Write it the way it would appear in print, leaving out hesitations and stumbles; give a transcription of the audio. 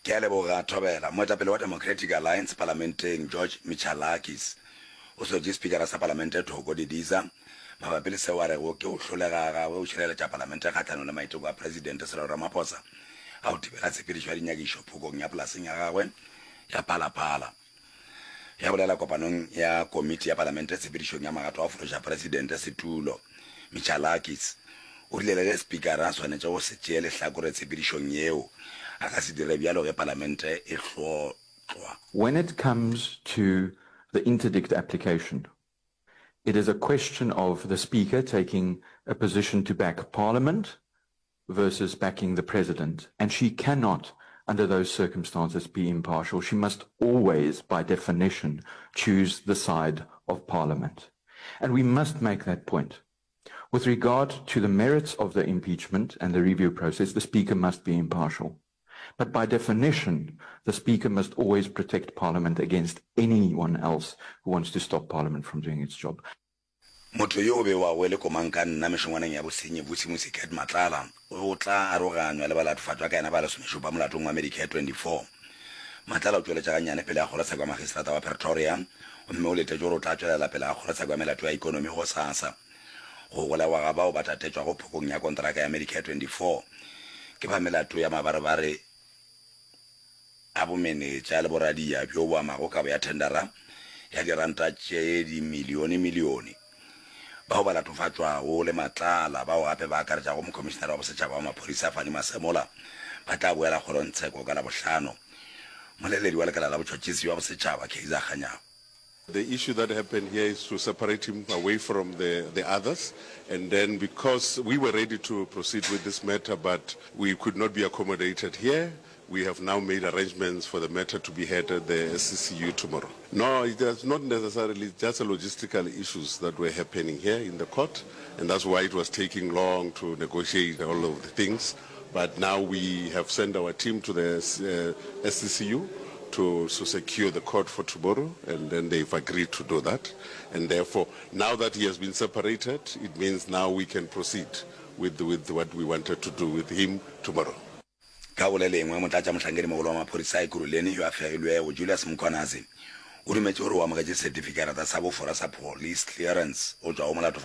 ke a leboga thobela moetapele wa Democratic Alliance parlamenteng George Michalakis o so speaker sa parlamente Thoko Didiza mabapi le seo a rego ke o hlolega gagwe o tšhireletša parlamente kgatlhanong le maiteko a president Cyril Ramaphosa a o thibela tshepedišo ya dinyakišo phokong ya polaseng ya gagwe ya Phalaphala ya bolela kopanong ya komiti ya parlamente tshepedišong ya magato a fološa president setulo. Michalakis o rile le speaker a swanetše go se tšee lehlakore tshepedišong yeo a ka se dire bjalo ge parlamente e hlotlwa. When it comes to the interdict application, it is a question of the Speaker taking a position to back Parliament versus backing the President. And she cannot, under those circumstances, be impartial. She must always, by definition, choose the side of Parliament. And we must make that point. With regard to the merits of the impeachment and the review process, the Speaker must be impartial. But by definition, the Speaker must always protect Parliament against anyone else who wants to stop Parliament from doing its job. Motho yo be wa wele ko manka nna mešongwaneng ya bosenyi Vusimusi Matlala o tla aroganywa le balathofatšwa ka yena ba lesomešupa molatong wa Medicare 24. Matlala o tšweletša gannyane pele a kgolotsheko ya magistrata wa Pretoria gomme o letetše gore o tla tšwelela pele a kgolotsheko ya melato ya ikonomi go SASSA go golewa ga bao ba tatetšwa go phokong ya kontraka ya Medicare 24 ke ba melato ya mabarebare a bomenetša le boradia bjo bo amago kabo ya tendera ya diranta tše dimilione bao ba latofatšwago le Matlala bao gape ba akaretša go mokomišenara wa bosetšhaba wa maphodisa Fani Masemola ba tla boela kgorotsheko ka Labohlano. Moleledi wa lekala la botšhotšhisi wa bosetšhaba Kaiser Kganyago. The issue that happened here is to separate him away from the others, and then because we were ready to proceed with this matter but we could not be accommodated here, we have now made arrangements for the matter to be heard at the SCCU tomorrow. No, it is not necessarily just logistical issues that were happening here in the court, and that's why it was taking long to negotiate all of the things. But now we have sent our team to the SCCU to secure the court for tomorrow, and then they've agreed to do that. And therefore, now that he has been separated, it means now we can proceed with what we wanted to do with him tomorrow. Ka o le lengwe motlatša mohlankedi mogolo wa maphodisa a Ekurhuleni yo a fegilwego Julius Mkhwanazi o dumetše gore o amogetse certificate sa bofora sa police clearance o tšwa go molato